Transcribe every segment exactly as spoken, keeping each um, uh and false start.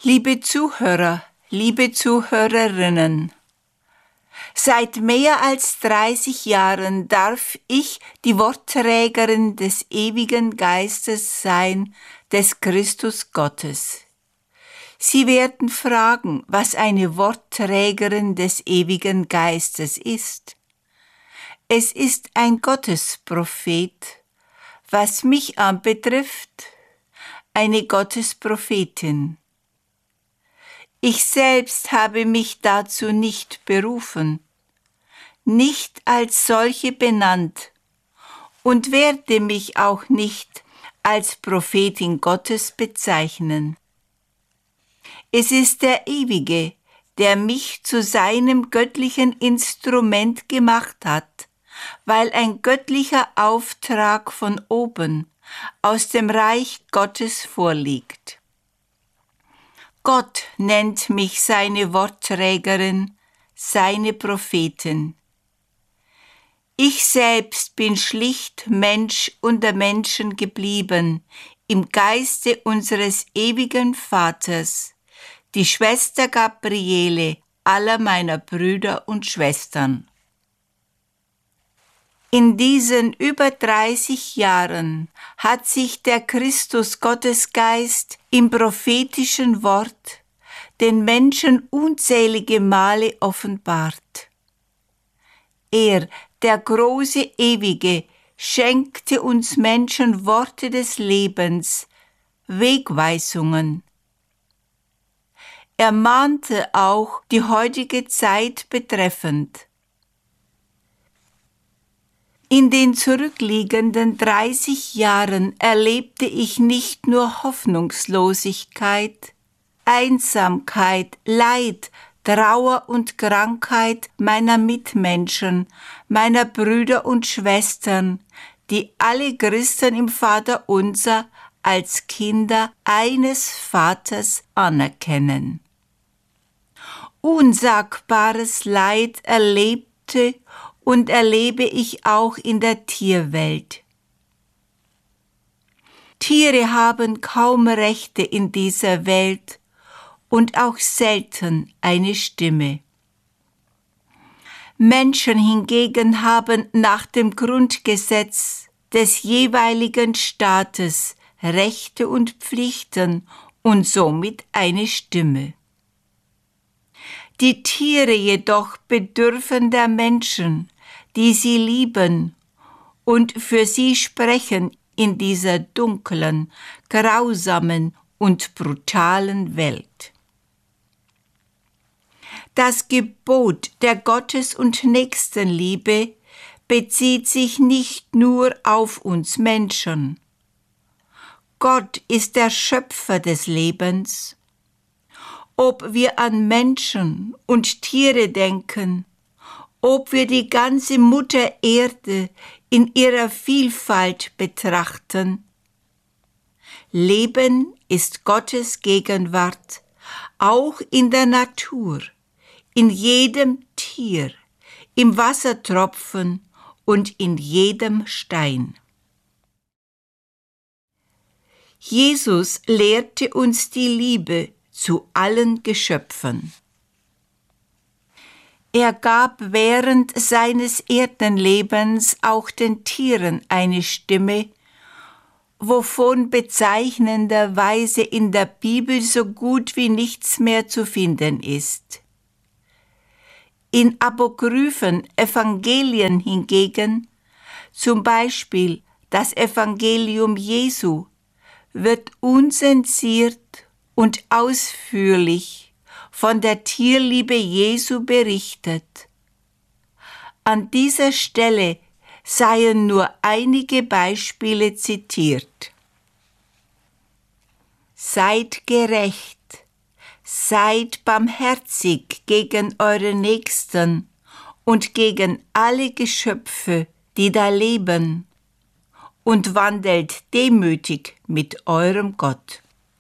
Liebe Zuhörer, liebe Zuhörerinnen, seit mehr als dreißig Jahren darf ich die Wortträgerin des ewigen Geistes sein, des Christus Gottes. Sie werden fragen, was eine Wortträgerin des ewigen Geistes ist. Es ist ein Gottesprophet, was mich anbetrifft, eine Gottesprophetin. Ich selbst habe mich dazu nicht berufen, nicht als solche benannt und werde mich auch nicht als Prophetin Gottes bezeichnen. Es ist der Ewige, der mich zu seinem göttlichen Instrument gemacht hat, weil ein göttlicher Auftrag von oben aus dem Reich Gottes vorliegt. Gott nennt mich seine Wortträgerin, seine Prophetin. Ich selbst bin schlicht Mensch unter Menschen geblieben, im Geiste unseres ewigen Vaters, die Schwester Gabriele aller meiner Brüder und Schwestern. In diesen über dreißig Jahren hat sich der Christus Gottesgeist im prophetischen Wort den Menschen unzählige Male offenbart. Er, der große Ewige, schenkte uns Menschen Worte des Lebens, Wegweisungen. Er mahnte auch die heutige Zeit betreffend. In den zurückliegenden dreißig Jahren erlebte ich nicht nur Hoffnungslosigkeit, Einsamkeit, Leid, Trauer und Krankheit meiner Mitmenschen, meiner Brüder und Schwestern, die alle Christen im Vaterunser als Kinder eines Vaters anerkennen. Unsagbares Leid erlebte und erlebe ich auch in der Tierwelt. Tiere haben kaum Rechte in dieser Welt und auch selten eine Stimme. Menschen hingegen haben nach dem Grundgesetz des jeweiligen Staates Rechte und Pflichten und somit eine Stimme. Die Tiere jedoch bedürfen der Menschen, die sie lieben und für sie sprechen in dieser dunklen, grausamen und brutalen Welt. Das Gebot der Gottes- und Nächstenliebe bezieht sich nicht nur auf uns Menschen. Gott ist der Schöpfer des Lebens. Ob wir an Menschen und Tiere denken, ob wir die ganze Mutter Erde in ihrer Vielfalt betrachten. Leben ist Gottes Gegenwart, auch in der Natur, in jedem Tier, im Wassertropfen und in jedem Stein. Jesus lehrte uns die Liebe zu allen Geschöpfen. Er gab während seines Erdenlebens auch den Tieren eine Stimme, wovon bezeichnenderweise in der Bibel so gut wie nichts mehr zu finden ist. In apokryphen Evangelien hingegen, zum Beispiel das Evangelium Jesu, wird unzensiert und ausführlich von der Tierliebe Jesu berichtet. An dieser Stelle seien nur einige Beispiele zitiert. Seid gerecht, seid barmherzig gegen eure Nächsten und gegen alle Geschöpfe, die da leben, und wandelt demütig mit eurem Gott.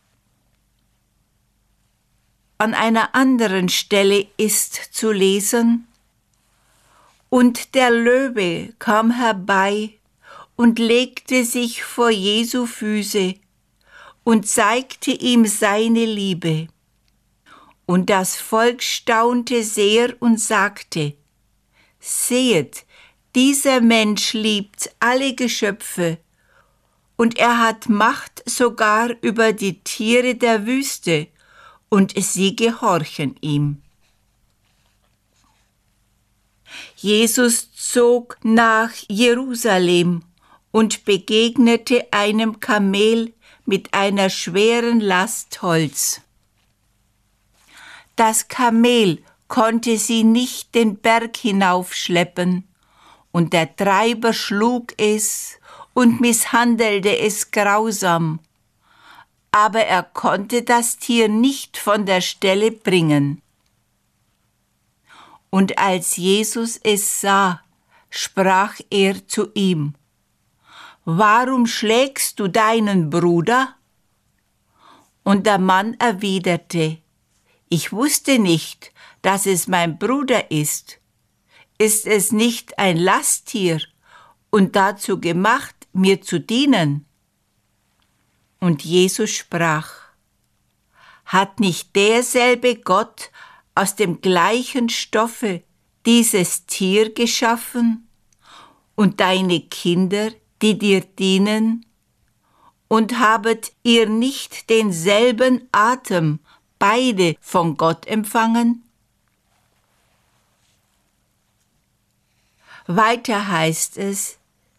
An einer anderen Stelle ist zu lesen: Und der Löwe kam herbei und legte sich vor Jesu Füße und zeigte ihm seine Liebe. Und das Volk staunte sehr und sagte: Sehet, dieser Mensch liebt alle Geschöpfe, und er hat Macht sogar über die Tiere der Wüste, und sie gehorchen ihm. Jesus zog nach Jerusalem und begegnete einem Kamel mit einer schweren Last Holz. Das Kamel konnte sie nicht den Berg hinaufschleppen, und der Treiber schlug es und misshandelte es grausam, aber er konnte das Tier nicht von der Stelle bringen. Und als Jesus es sah, sprach er zu ihm: Warum schlägst du deinen Bruder? Und der Mann erwiderte: Ich wusste nicht, dass es mein Bruder ist. Ist es nicht ein Lasttier und dazu gemacht, mir zu dienen? Und Jesus sprach: Hat nicht derselbe Gott aus dem gleichen Stoffe dieses Tier geschaffen und deine Kinder, die dir dienen? Und habet ihr nicht denselben Atem beide von Gott empfangen? Weiter heißt es: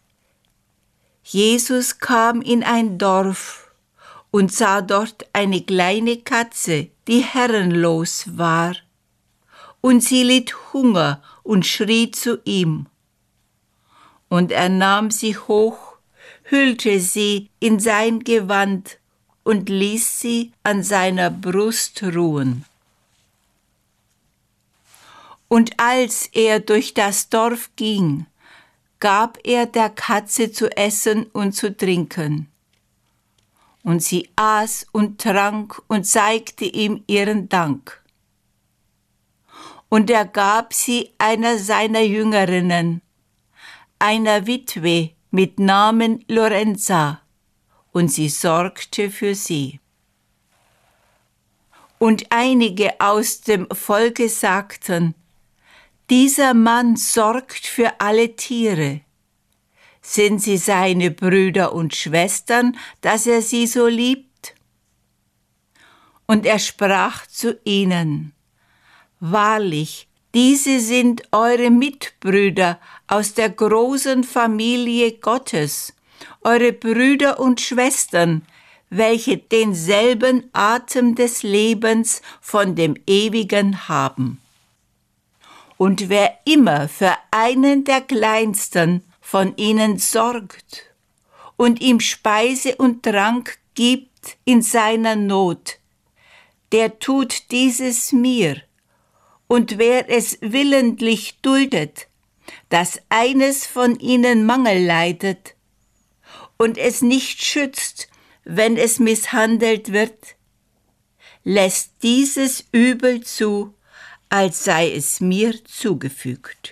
Jesus kam in ein Dorf und sah dort eine kleine Katze, die herrenlos war, und sie litt Hunger und schrie zu ihm. Und er nahm sie hoch, hüllte sie in sein Gewand und ließ sie an seiner Brust ruhen. Und als er durch das Dorf ging, gab er der Katze zu essen und zu trinken. Und sie aß und trank und zeigte ihm ihren Dank. Und er gab sie einer seiner Jüngerinnen, einer Witwe mit Namen Lorenza, und sie sorgte für sie. Und einige aus dem Volke sagten: Dieser Mann sorgt für alle Tiere. Sind sie seine Brüder und Schwestern, dass er sie so liebt? Und er sprach zu ihnen: Wahrlich, diese sind eure Mitbrüder aus der großen Familie Gottes, eure Brüder und Schwestern, welche denselben Atem des Lebens von dem Ewigen haben. Und wer immer für einen der Kleinsten von ihnen sorgt und ihm Speise und Trank gibt in seiner Not, der tut dieses mir. Und wer es willentlich duldet, dass eines von ihnen Mangel leidet und es nicht schützt, wenn es misshandelt wird, lässt dieses Übel zu, als sei es mir zugefügt.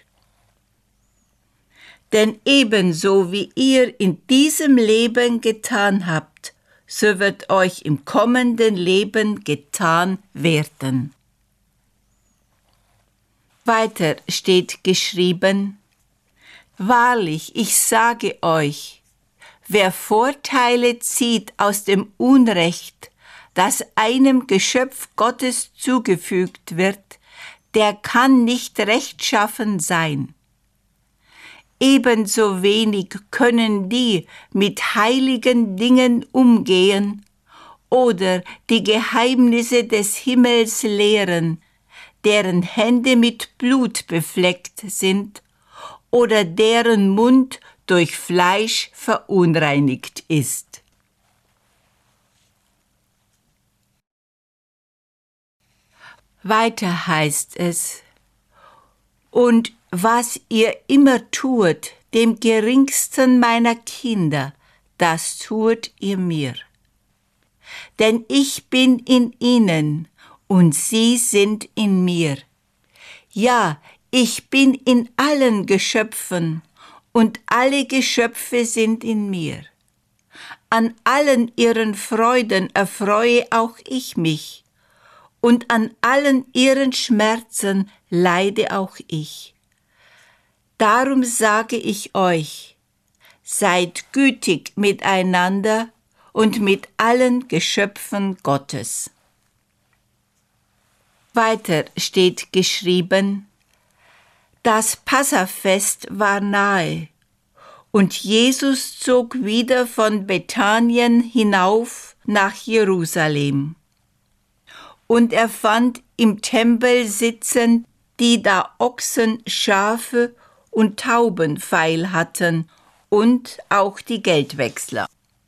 Denn ebenso wie ihr in diesem Leben getan habt, so wird euch im kommenden Leben getan werden. Weiter steht geschrieben: Wahrlich, ich sage euch, wer Vorteile zieht aus dem Unrecht, das einem Geschöpf Gottes zugefügt wird, der kann nicht rechtschaffen sein. Ebenso wenig können die mit heiligen Dingen umgehen oder die Geheimnisse des Himmels lehren, deren Hände mit Blut befleckt sind oder deren Mund durch Fleisch verunreinigt ist. Weiter heißt es: Und was ihr immer tut, dem geringsten meiner Kinder, das tut ihr mir. Denn ich bin in ihnen und sie sind in mir. Ja, ich bin in allen Geschöpfen und alle Geschöpfe sind in mir. An allen ihren Freuden erfreue auch ich mich, und an allen ihren Schmerzen leide auch ich. Darum sage ich euch, seid gütig miteinander und mit allen Geschöpfen Gottes. Weiter steht geschrieben, das Passafest war nahe, und Jesus zog wieder von Bethanien hinauf nach Jerusalem. Und er fand im Tempel sitzen, die da Ochsen, Schafe und Tauben feil hatten, und auch die Geldwechsler.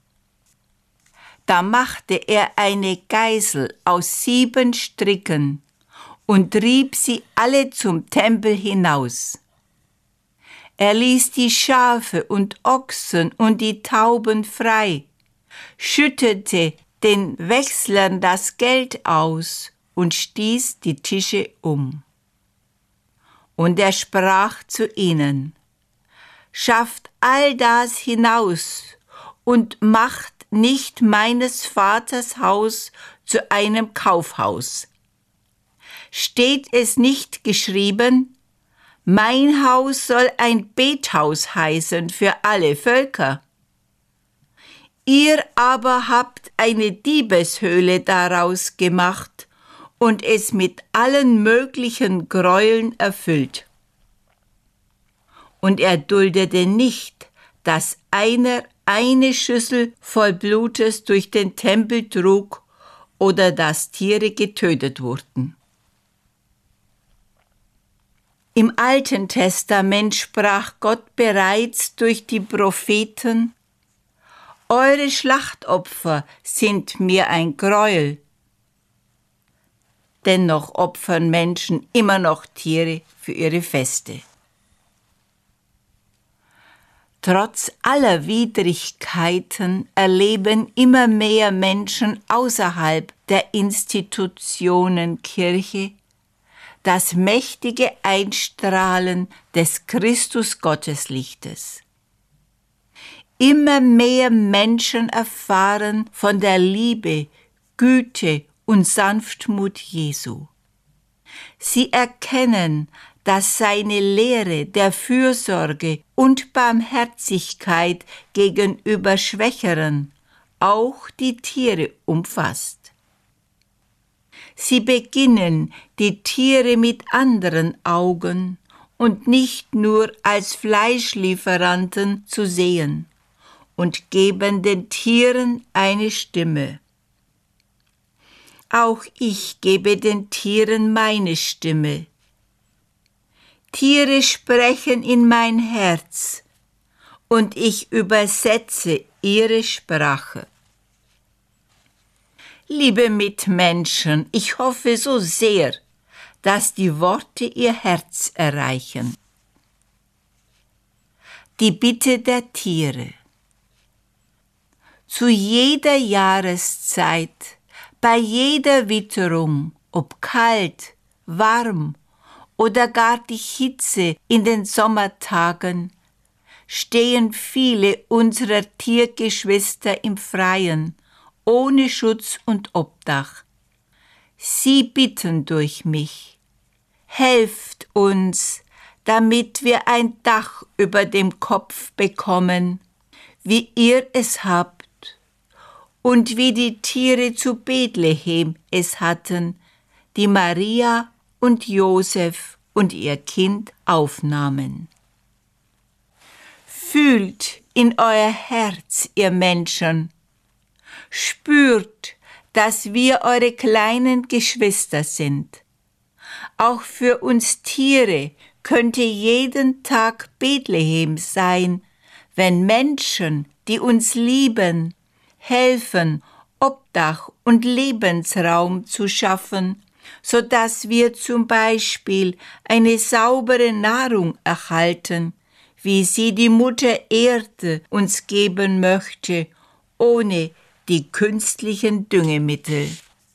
Da machte er eine Geißel aus sieben Stricken und trieb sie alle zum Tempel hinaus. Er ließ die Schafe und Ochsen und die Tauben frei, schüttete den Wechslern das Geld aus und stieß die Tische um. Und er sprach zu ihnen, schafft all das hinaus und macht nicht meines Vaters Haus zu einem Kaufhaus. Steht es nicht geschrieben, mein Haus soll ein Bethaus heißen für alle Völker? Ihr aber habt eine Diebeshöhle daraus gemacht und es mit allen möglichen Gräueln erfüllt. Und er duldete nicht, dass einer eine Schüssel voll Blutes durch den Tempel trug oder dass Tiere getötet wurden. Im Alten Testament sprach Gott bereits durch die Propheten, eure Schlachtopfer sind mir ein Gräuel. Dennoch opfern Menschen immer noch Tiere für ihre Feste. Trotz aller Widrigkeiten erleben immer mehr Menschen außerhalb der Institutionen Kirche das mächtige Einstrahlen des Christus-Gotteslichtes. Immer mehr Menschen erfahren von der Liebe, Güte und Sanftmut Jesu. Sie erkennen, dass seine Lehre der Fürsorge und Barmherzigkeit gegenüber Schwächeren auch die Tiere umfasst. Sie beginnen, die Tiere mit anderen Augen und nicht nur als Fleischlieferanten zu sehen und geben den Tieren eine Stimme. Auch ich gebe den Tieren meine Stimme. Tiere sprechen in mein Herz und ich übersetze ihre Sprache. Liebe Mitmenschen, ich hoffe so sehr, dass die Worte ihr Herz erreichen. Die Bitte der Tiere. Zu jeder Jahreszeit, bei jeder Witterung, ob kalt, warm oder gar die Hitze in den Sommertagen, stehen viele unserer Tiergeschwister im Freien, ohne Schutz und Obdach. Sie bitten durch mich, helft uns, damit wir ein Dach über dem Kopf bekommen, wie ihr es habt und wie die Tiere zu Bethlehem es hatten, die Maria und Josef und ihr Kind aufnahmen. Fühlt in euer Herz, ihr Menschen, spürt, dass wir eure kleinen Geschwister sind. Auch für uns Tiere könnte jeden Tag Bethlehem sein, wenn Menschen, die uns lieben, helfen, Obdach und Lebensraum zu schaffen, so dass wir zum Beispiel eine saubere Nahrung erhalten, wie sie die Mutter Erde uns geben möchte, ohne die künstlichen Düngemittel.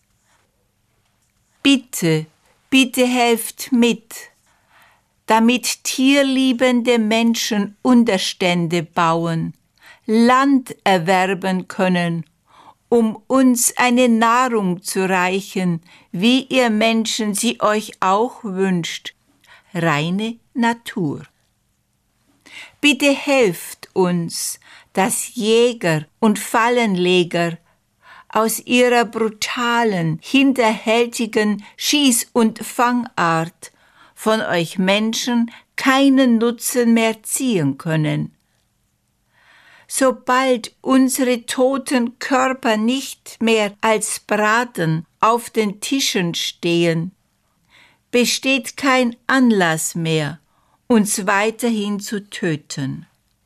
Bitte, bitte helft mit, damit tierliebende Menschen Unterstände bauen, Land erwerben können um uns eine Nahrung zu reichen, wie ihr Menschen sie euch auch wünscht, reine Natur. Bitte helft uns, dass Jäger und Fallenleger aus ihrer brutalen, hinterhältigen Schieß- und Fangart von euch Menschen keinen Nutzen mehr ziehen können. Sobald unsere toten Körper nicht mehr als Braten auf den Tischen stehen, besteht kein Anlass mehr, uns weiterhin zu töten.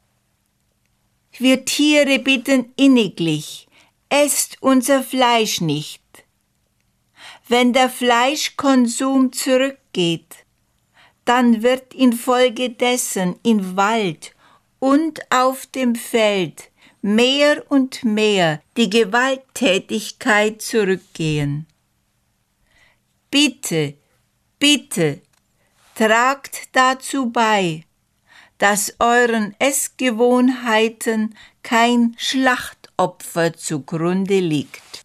Wir Tiere bitten inniglich, esst unser Fleisch nicht. Wenn der Fleischkonsum zurückgeht, dann wird infolgedessen im Wald und auf dem Feld mehr und mehr die Gewalttätigkeit zurückgehen. Bitte, bitte, tragt dazu bei, dass euren Essgewohnheiten kein Schlachtopfer zugrunde liegt.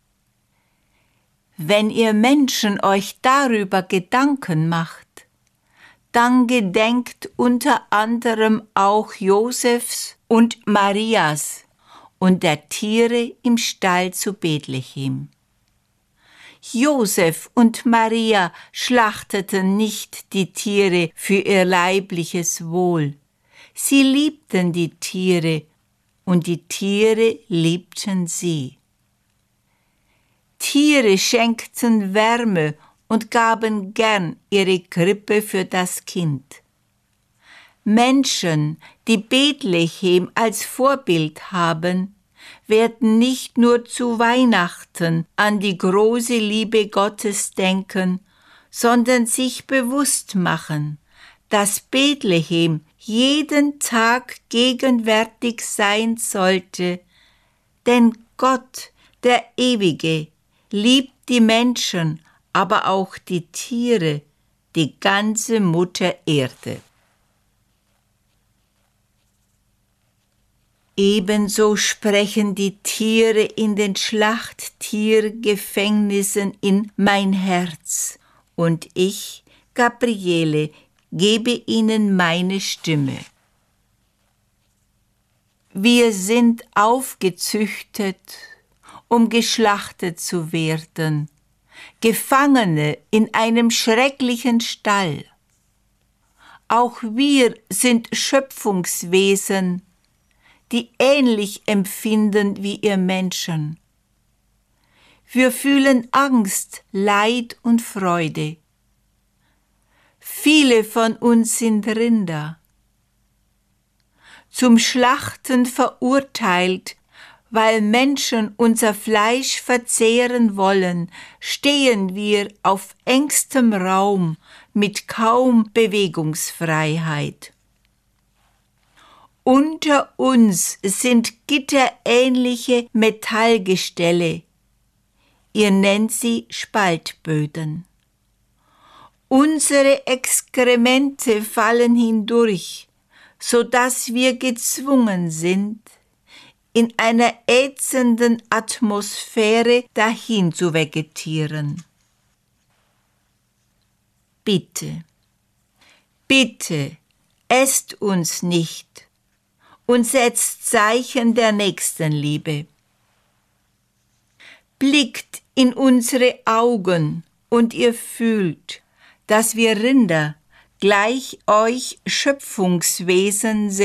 Wenn ihr Menschen euch darüber Gedanken macht, dann gedenkt unter anderem auch Josefs und Marias und der Tiere im Stall zu Bethlehem. Josef und Maria schlachteten nicht die Tiere für ihr leibliches Wohl. Sie liebten die Tiere und die Tiere liebten sie. Tiere schenkten Wärme und gaben gern ihre Krippe für das Kind. Menschen, die Bethlehem als Vorbild haben, werden nicht nur zu Weihnachten an die große Liebe Gottes denken, sondern sich bewusst machen, dass Bethlehem jeden Tag gegenwärtig sein sollte, denn Gott, der Ewige, liebt die Menschen, aber auch die Tiere, die ganze Mutter Erde. Ebenso sprechen die Tiere in den Schlachttiergefängnissen in mein Herz, und ich, Gabriele, gebe ihnen meine Stimme. Wir sind aufgezüchtet, um geschlachtet zu werden, Gefangene in einem schrecklichen Stall. Auch wir sind Schöpfungswesen, die ähnlich empfinden wie ihr Menschen. Wir fühlen Angst, Leid und Freude. Viele von uns sind Rinder. Zum Schlachten verurteilt, weil Menschen unser Fleisch verzehren wollen, stehen wir auf engstem Raum mit kaum Bewegungsfreiheit. Unter uns sind gitterähnliche Metallgestelle. Ihr nennt sie Spaltböden. Unsere Exkremente fallen hindurch, so dass wir gezwungen sind, in einer ätzenden Atmosphäre dahin zu vegetieren. Bitte, bitte, esst uns nicht und setzt Zeichen der Nächstenliebe. Blickt in unsere Augen und ihr fühlt, dass wir Rinder gleich euch Schöpfungswesen sind.